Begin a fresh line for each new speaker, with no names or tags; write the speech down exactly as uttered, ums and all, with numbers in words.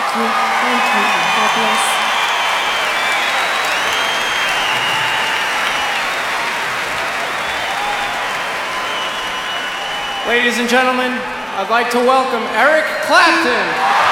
you. Thank you. God bless.
Ladies and gentlemen, I'd like to welcome Eric Clapton.